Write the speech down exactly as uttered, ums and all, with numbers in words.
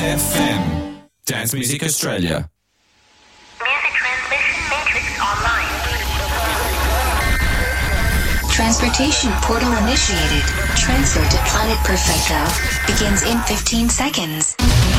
F M. Dance Music Australia. Music transmission matrix online. Transportation portal initiated. Transfer to Planet Perfecto begins in fifteen seconds.